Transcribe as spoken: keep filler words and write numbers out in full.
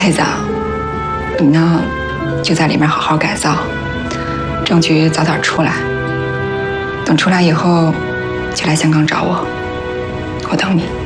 太子，你呢就在里面好好改造，争取早点出来。等出来以后，就来香港找我，我等你。